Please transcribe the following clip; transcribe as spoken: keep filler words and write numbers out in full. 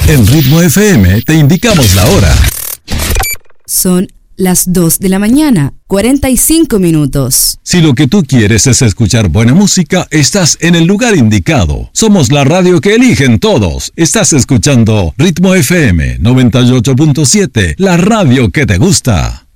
En Ritmo F M te indicamos la hora. Son las dos de la mañana, cuarenta y cinco minutos. Si lo que tú quieres es escuchar buena música, estás en el lugar indicado. Somos la radio que eligen todos. Estás escuchando Ritmo F M noventa y ocho punto siete, la radio que te gusta.